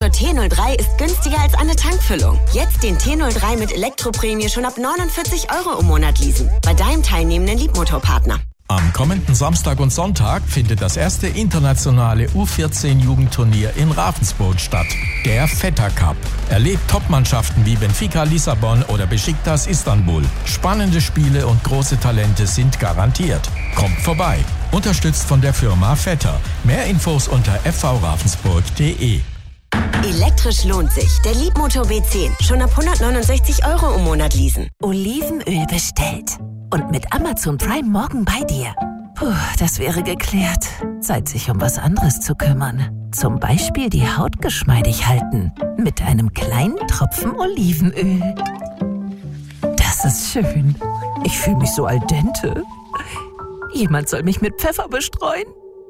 T03 ist günstiger als eine Tankfüllung. Jetzt den T03 mit Elektroprämie schon ab 49 € im Monat leasen. Bei deinem teilnehmenden Liebmotorpartner. Am kommenden Samstag und Sonntag findet das erste internationale U14-Jugendturnier in Ravensburg statt. Der Vetter Cup. Erlebt Topmannschaften wie Benfica Lissabon oder Besiktas Istanbul. Spannende Spiele und große Talente sind garantiert. Kommt vorbei. Unterstützt von der Firma Vetter. Mehr Infos unter fvravensburg.de. Elektrisch lohnt sich. Der Liebmotor B10. Schon ab 169 € im Monat leasen. Olivenöl bestellt. Und mit Amazon Prime morgen bei dir. Puh, das wäre geklärt. Zeit, sich um was anderes zu kümmern. Zum Beispiel die Haut geschmeidig halten. Mit einem kleinen Tropfen Olivenöl. Das ist schön. Ich fühle mich so al dente. Jemand soll mich mit Pfeffer bestreuen.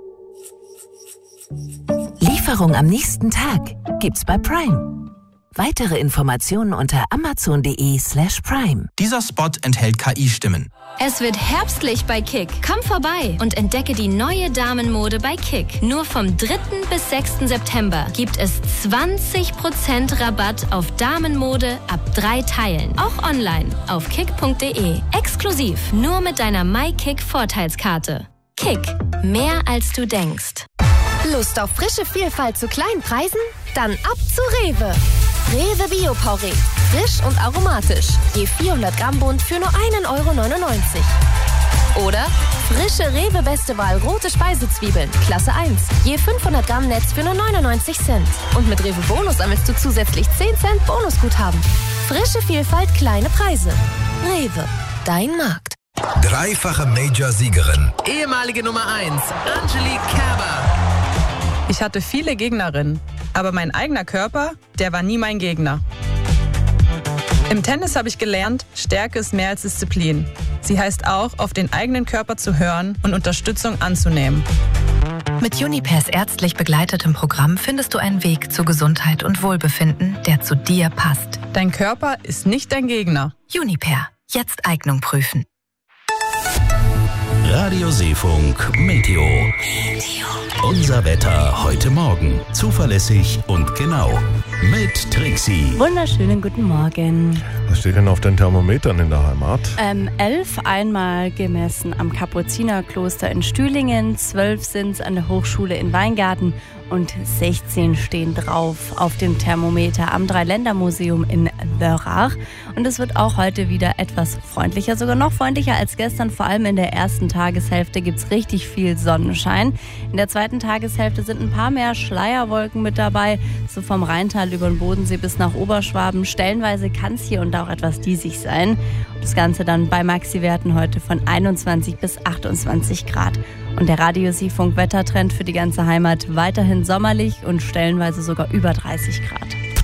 Lieferung am nächsten Tag gibt's bei Prime. Weitere Informationen unter amazon.de/prime. Dieser Spot enthält KI-Stimmen. Es wird herbstlich bei Kick. Komm vorbei und entdecke die neue Damenmode bei Kick. Nur vom 3. bis 6. September gibt es 20% Rabatt auf Damenmode ab 3 Teilen. Auch online auf kick.de. Exklusiv nur mit deiner MyKick-Vorteilskarte. Kick. Mehr als du denkst. Lust auf frische Vielfalt zu kleinen Preisen? Dann ab zu Rewe. Rewe Bio-Porree. Frisch und aromatisch. Je 400 Gramm Bund für nur 1,99 € Oder frische Rewe Beste Wahl rote Speisezwiebeln. Klasse 1. Je 500 Gramm Netz für nur 99 Cent. Und mit Rewe Bonus sammelst du zusätzlich 10 Cent Bonusguthaben. Frische Vielfalt, kleine Preise. Rewe. Dein Markt. Dreifache Major-Siegerin. Ehemalige Nummer 1, Angelique Kerber. Ich hatte viele Gegnerinnen, aber mein eigener Körper, der war nie mein Gegner. Im Tennis habe ich gelernt, Stärke ist mehr als Disziplin. Sie heißt auch, auf den eigenen Körper zu hören und Unterstützung anzunehmen. Mit Junipers ärztlich begleitetem Programm findest du einen Weg zu Gesundheit und Wohlbefinden, der zu dir passt. Dein Körper ist nicht dein Gegner. Juniper. Jetzt Eignung prüfen. Radio Seefunk Meteo. Unser Wetter heute Morgen. Zuverlässig und genau. Mit Trixie. Wunderschönen guten Morgen. Was steht denn auf den Thermometern in der Heimat? 11 einmal gemessen am Kapuzinerkloster in Stühlingen, 12 sind es an der Hochschule in Weingarten und 16 stehen drauf auf dem Thermometer am Dreiländermuseum in Lörrach. Und es wird auch heute wieder etwas freundlicher, sogar noch freundlicher als gestern. Vor allem in der ersten Tageshälfte gibt es richtig viel Sonnenschein. In der zweiten Tageshälfte sind ein paar mehr Schleierwolken mit dabei, so vom Rheintal über den Bodensee bis nach Oberschwaben. Stellenweise kann es hier und da auch etwas diesig sein. Das Ganze dann bei Maxi-Werten heute von 21 bis 28 Grad. Und der Radio Seefunk Wettertrend für die ganze Heimat weiterhin sommerlich und stellenweise sogar über 30 Grad.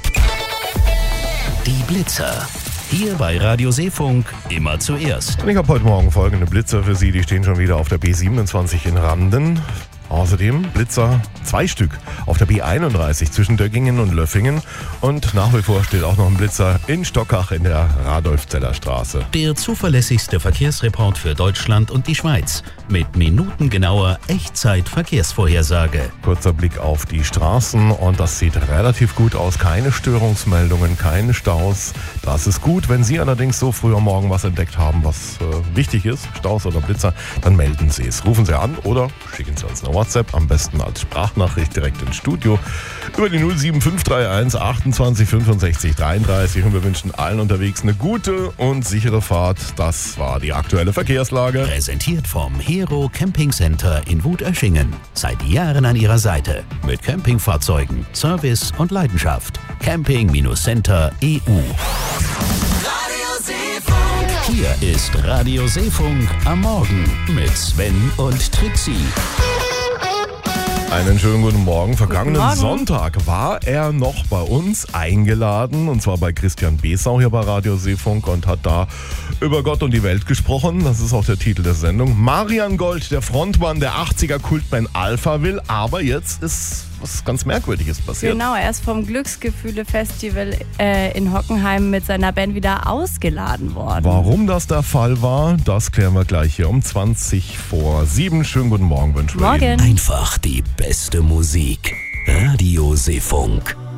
Die Blitzer. Hier bei Radio Seefunk immer zuerst. Und ich habe heute Morgen folgende Blitzer für Sie. Die stehen schon wieder auf der B27 in Randen. Außerdem Blitzer 2 Stück auf der B31 zwischen Döggingen und Löffingen. Und nach wie vor steht auch noch ein Blitzer in Stockach in der Radolfzeller Straße. Der zuverlässigste Verkehrsreport für Deutschland und die Schweiz. Mit minutengenauer Echtzeit-Verkehrsvorhersage. Kurzer Blick auf die Straßen und das sieht relativ gut aus. Keine Störungsmeldungen, keine Staus. Das ist gut. Wenn Sie allerdings so früh am Morgen was entdeckt haben, was wichtig ist, Staus oder Blitzer, dann melden Sie es. Rufen Sie an oder schicken Sie uns eine WhatsApp, am besten als Sprachnachricht direkt ins Studio über die 07531 28 65 33 und wir wünschen allen unterwegs eine gute und sichere Fahrt. Das war die aktuelle Verkehrslage. Präsentiert vom Hero Camping Center in Wut-Öschingen. Seit Jahren an Ihrer Seite mit Campingfahrzeugen, Service und Leidenschaft. Camping-Center EU. Hier ist Radio Seefunk am Morgen mit Sven und Trixie. Einen schönen guten Morgen. Vergangenen Sonntag war er noch bei uns eingeladen, und zwar bei Christian Besau hier bei Radio Seefunk und hat da über Gott und die Welt gesprochen. Das ist auch der Titel der Sendung. Marian Gold, der Frontmann der 80er Kultband Alphaville, aber jetzt ist was ganz Merkwürdiges passiert. Genau, er ist vom Glücksgefühle-Festival in Hockenheim mit seiner Band wieder ausgeladen worden. Warum das der Fall war, das klären wir gleich hier um 7:20. Schönen guten Morgen wünschen wir Ihnen. Einfach die beste Musik. Radio Seefunk.